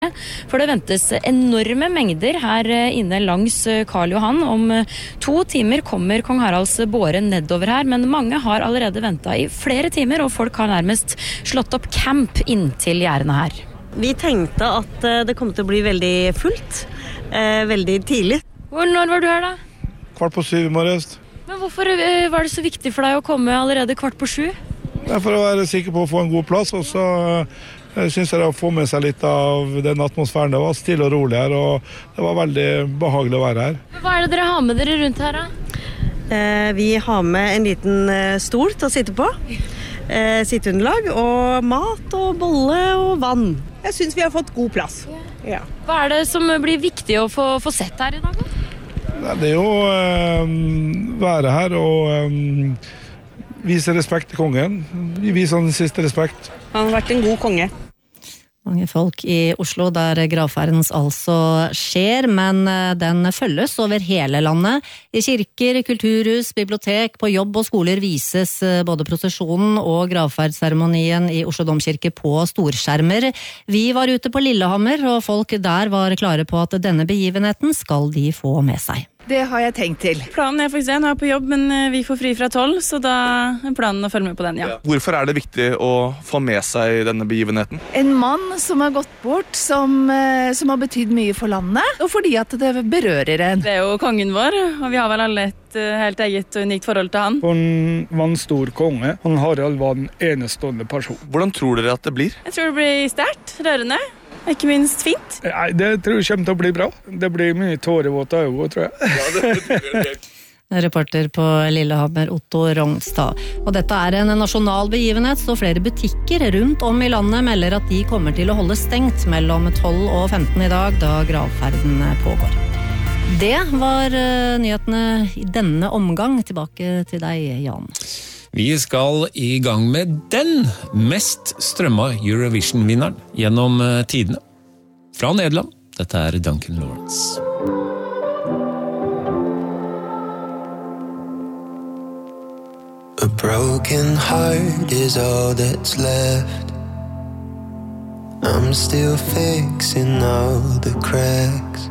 For det ventes enorme mengder her inne langs Karl Johan. Om 2 timer kommer kong Haralds båre nedover her, men mange har allerede ventet i flere timer, og folk har nærmest slått opp camp inntil gjerdene her. Vi tenkte at det kom til å bli veldig fullt, veldig tidlig. Når var du her da? 6:15 i morges. Men hvorfor var det så viktig for deg å komme allerede 6:15? Det er for å være sikker på å få en god plass, og så synes jeg å få med seg litt av den atmosfæren. Det var stille og rolig her, og det var veldig behagelig å være her. Hva er det dere har med dere rundt her da? Vi har med en liten stol til å sitte på, sitteunderlag, og mat og bolle og vann. Jeg synes vi har fått god plass. Ja. Hva er det som blir viktig å få sett her i dag? Det er jo være her og vise respekt til kongen. Vi viser den siste respekt. Han har vært en god konge. Mange folk i Oslo der gravferden altså skjer, men den følges over hele landet. I kirker, kulturhus, bibliotek, på jobb og skoler vises både prosesjonen og gravferdsseremonien i Oslo Domkirke på storskjermer. Vi var ute på Lillehammer, og folk der var klare på at denne begivenheten skal de få med seg. Det har jeg tenkt til. Planen er faktisk en å ha på jobb, men vi får fri fra 12, så da er planen å følge med på den, ja. Hvorfor er det viktig å få med seg denne begivenheten? En mann som har gått bort, som har betydd mye for landet, og fordi at det berører en. Det er jo kongen vår, og vi har vel alle et helt eget og unikt forhold til han. Han var en stor konge. Han Harald var en enestående person. Hvordan tror dere at det blir? Jeg tror det blir sterkt, rørende. Ikke minst fint. Nei, det tror jeg kommer til å bli bra. Det blir mye tårevåte øyne, tror jeg. Ja, det betyr det. Reporter på Lillehammer, Otto Rognstad. Og dette er en nasjonal begivenhet, så flere butikker rundt om i landet melder at de kommer til å holde stengt mellom 12 og 15 i dag, da gravferden pågår. Det var nyhetene i denne omgang. Tilbake til deg, Jan. Vi skal i gang med den mest strømma Eurovision-vinneren gjennom tidene. Fra Nederland, dette er Duncan Lawrence. A broken heart is all that's left. I'm still fixing all the cracks.